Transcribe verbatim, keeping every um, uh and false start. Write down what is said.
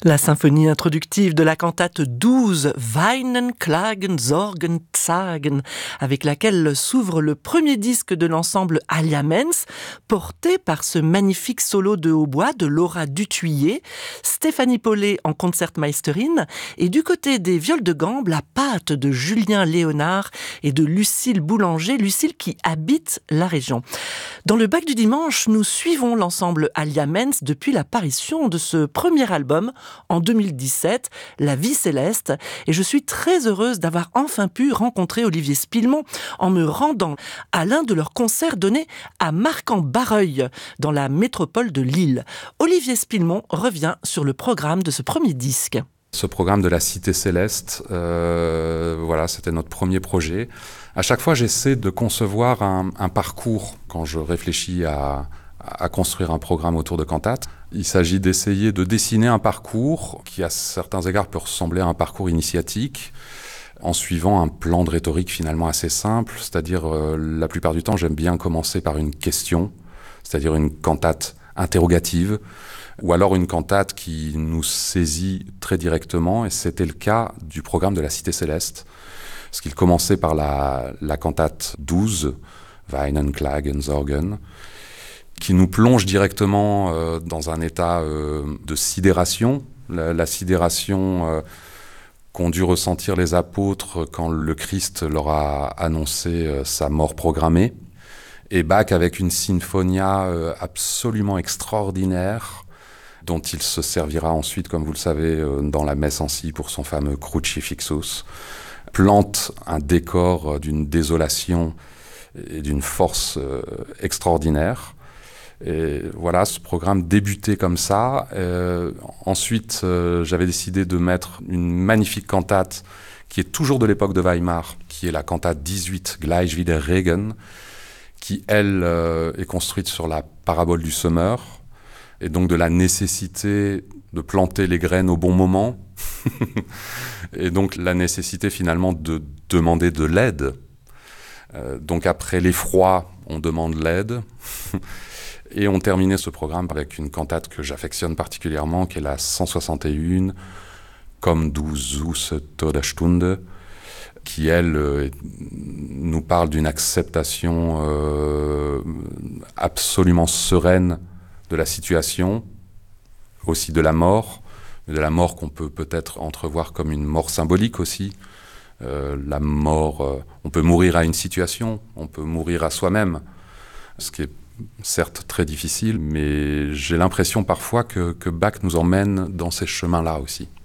La symphonie introductive de la cantate douze, Weinen, Klagen, Sorgen, Zagen, avec laquelle s'ouvre le premier disque de l'ensemble Alliaments, porté par ce magnifique solo de hautbois de Laura Duthuillet, Stéphanie Paulet en concertmeisterin, et du côté des viols de gambe, la patte de Julien Léonard et de Lucille Boulanger, Lucille qui habite la région. Dans le bac du dimanche, nous suivons l'ensemble Alliaments depuis l'apparition de ce premier album en deux mille dix-sept, La Vie Céleste, et je suis très heureuse d'avoir enfin pu rencontrer Olivier Spillemont en me rendant à l'un de leurs concerts donnés à Marcq-en-Barreuil, dans la métropole de Lille. Olivier Spillemont revient sur le programme de ce premier disque. Ce programme de la Cité Céleste, euh, voilà, c'était notre premier projet. À chaque fois, j'essaie de concevoir un, un parcours quand je réfléchis à, à construire un programme autour de cantates. Il s'agit d'essayer de dessiner un parcours qui, à certains égards, peut ressembler à un parcours initiatique, en suivant un plan de rhétorique finalement assez simple. C'est-à-dire, euh, la plupart du temps, j'aime bien commencer par une question, c'est-à-dire une cantate interrogative, ou alors une cantate qui nous saisit très directement, et c'était le cas du programme de la Cité Céleste, parce qu'il commençait par la, la cantate douze, Weinen, Klagen, Sorgen, qui nous plonge directement euh, dans un état euh, de sidération, la, la sidération euh, qu'ont dû ressentir les apôtres quand le Christ leur a annoncé euh, sa mort programmée, et Bach avec une sinfonia euh, absolument extraordinaire, dont il se servira ensuite, comme vous le savez, euh, dans la messe en si pour son fameux Crucifixus, plante un décor euh, d'une désolation et d'une force euh, extraordinaire. Et voilà, ce programme débutait comme ça. Euh, ensuite, euh, j'avais décidé de mettre une magnifique cantate qui est toujours de l'époque de Weimar, qui est la cantate dix-huit, Gleich wieder Regen, qui, elle, euh, est construite sur la parabole du semeur, et donc de la nécessité de planter les graines au bon moment, et donc la nécessité finalement de demander de l'aide. Euh, donc après l'effroi, on demande l'aide. Et on terminait ce programme avec une cantate que j'affectionne particulièrement, qui est la cent soixante et un, Komm du süße Todesstunde, qui, elle, euh, nous parle d'une acceptation euh, absolument sereine de la situation, aussi de la mort, de la mort qu'on peut peut-être entrevoir comme une mort symbolique aussi. Euh, la mort, euh, on peut mourir à une situation, on peut mourir à soi-même, ce qui est certes très difficile, mais j'ai l'impression parfois que, que Bach nous emmène dans ces chemins-là aussi.